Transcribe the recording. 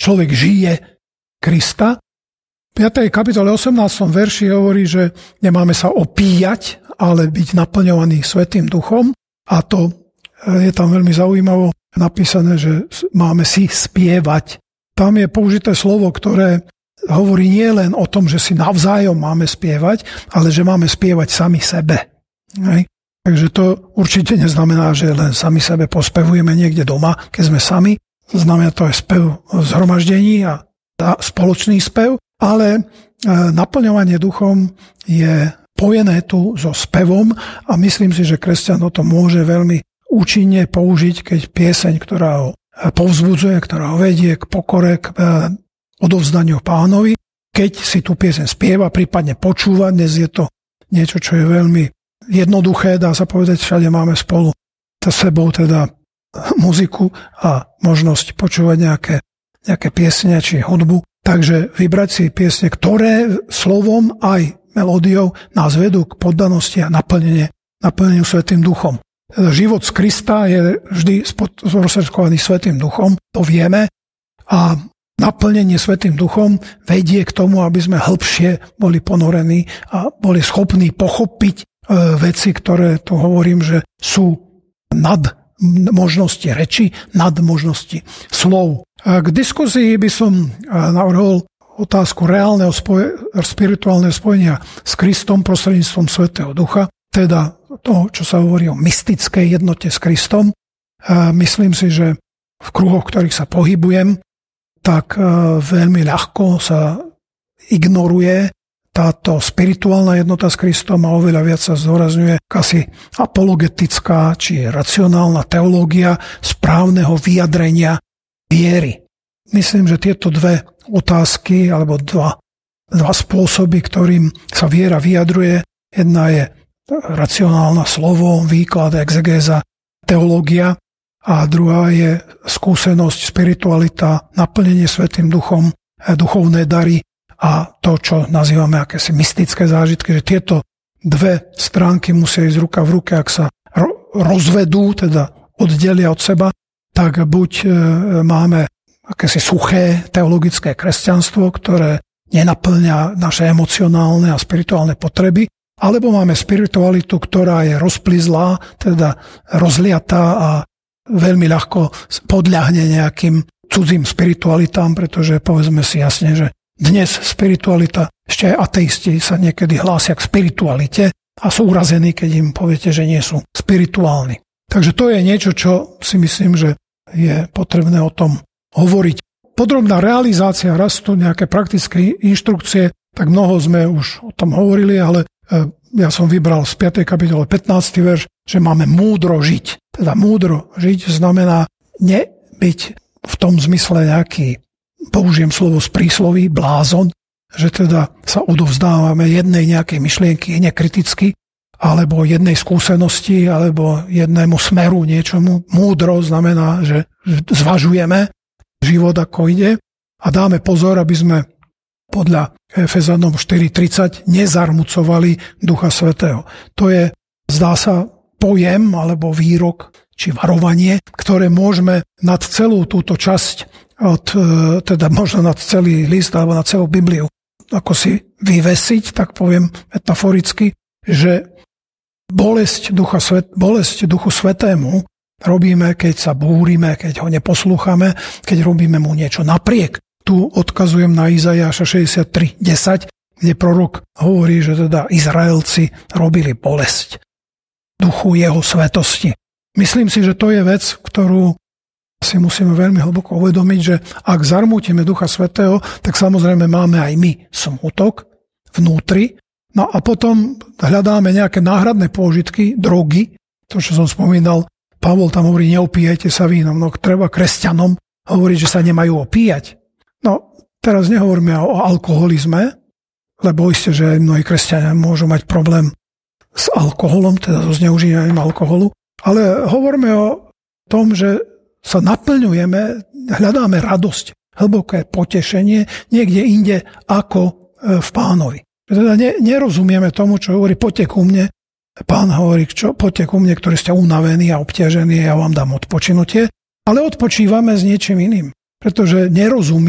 človek žije Krista. V 5. kapitole 18. verši hovorí, že nemáme sa opíjať, ale byť naplňovaný Svätým Duchom. A to je tam veľmi zaujímavo napísané, že máme si spievať. Tam je použité slovo, ktoré hovorí nie len o tom, že si navzájom máme spievať, ale že máme spievať sami sebe. Hej. Takže to určite neznamená, že len sami sebe pospevujeme niekde doma, keď sme sami. Znamená to aj spev v zhromaždení a spoločný spev, ale naplňovanie duchom je pojené tu so spevom a myslím si, že kresťan to môže veľmi účinne použiť, keď pieseň, ktorá ho povzbudzuje, ktorá ho vedie k pokore, k odovzdaniu Pánovi, keď si tú pieseň spieva, prípadne počúva. Dnes je to niečo, čo je veľmi jednoduché, dá sa povedať, všade máme spolu s sebou teda muziku a možnosť počúvať nejaké piesne či hudbu. Takže vybrať si piesne, ktoré slovom aj melódiou nás vedú k poddanosti a naplneniu Svätým Duchom. Teda život z Krista je vždy sprostredkovaný Svätým Duchom, to vieme, a naplnenie Svätým Duchom vedie k tomu, aby sme hĺbšie boli ponorení a boli schopní pochopiť veci, ktoré tu hovorím, že sú nad možnosti reči, nad možnosti slov. K diskusii by som navrhol otázku reálneho spirituálneho spojenia s Kristom prostredníctvom Svätého Ducha, teda to, čo sa hovorí o mystickej jednote s Kristom. Myslím si, že v kruhoch, ktorých sa pohybujem, tak veľmi ľahko sa ignoruje táto spirituálna jednota s Kristom a oveľa viac sa zdôrazňuje asi apologetická či racionálna teológia správneho vyjadrenia viery. Myslím, že tieto dve otázky alebo dva spôsoby, ktorým sa viera vyjadruje, jedna je racionálna slovo, výklad, exegéza, teológia a druhá je skúsenosť, spiritualita, naplnenie Svätým Duchom, duchovné dary a to, čo nazývame akési mystické zážitky, že tieto dve stránky musia ísť ruka v ruke, ak sa rozvedú, teda oddelia od seba, tak buď máme akési suché teologické kresťanstvo, ktoré nenaplňa naše emocionálne a spirituálne potreby, alebo máme spiritualitu, ktorá je rozplizlá, teda rozliatá a veľmi ľahko podľahne nejakým cudzím spiritualitám, pretože povedzme si jasne, že dnes spiritualita, ešte aj ateisti sa niekedy hlásia k spiritualite a sú urazení, keď im poviete, že nie sú spirituálni. Takže to je niečo, čo si myslím, že je potrebné o tom hovoriť. Podrobná realizácia rastu, nejaké praktické inštrukcie, tak mnoho sme už o tom hovorili, ale ja som vybral z 5. kapitole 15. verš, že máme múdro žiť. Teda múdro žiť znamená nebyť v tom zmysle nejaký, použijem slovo z prísloví, blázon, že teda sa odovzdávame jednej nejakej myšlienky nekriticky, alebo jednej skúsenosti, alebo jednému smeru niečomu. Múdro znamená, že zvažujeme život, ako ide a dáme pozor, aby sme podľa Efezanom 4.30 nezarmucovali Ducha Svätého. To je, zdá sa, pojem alebo výrok či varovanie, ktoré môžeme nad celú túto časť, teda možno nad celý list alebo nad celú Bibliu, ako si vyvesiť, tak poviem metaforicky, že bolesť Duchu Svätému robíme, keď sa búrime, keď ho neposlúchame, keď robíme mu niečo napriek. Tu odkazujem na Izaiáša 63.10, kde prorok hovorí, že teda Izraelci robili bolesť duchu jeho svetosti. Myslím si, že to je vec, ktorú si musíme veľmi hlboko uvedomiť, že ak zarmútime Ducha Svätého, tak samozrejme máme aj my smútok vnútri. No a potom hľadáme nejaké náhradné pôžitky, drogy, to, čo som spomínal, Pavol tam hovorí, neopíjajte sa vínom, no treba kresťanom hovoriť, že sa nemajú opíjať. No, teraz nehovoríme o alkoholizme, lebo isté, že aj mnohí kresťania môžu mať problém s alkoholom, teda so zneužívaním alkoholu, ale hovoríme o tom, že sa naplňujeme, hľadáme radosť, hlboké potešenie niekde inde ako v Pánovi. Teda nerozumieme tomu, čo hovorí, poďte ku mne. Pán hovorí, poďte ku mne, ktorí ste unavení a obťažení, ja vám dám odpočinutie, ale odpočívame s niečím iným, pretože nerozumíme